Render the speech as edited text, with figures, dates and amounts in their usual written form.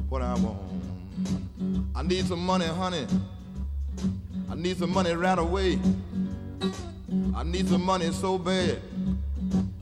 what I want. I need some money, honey. I need some money right away. I need some money so bad.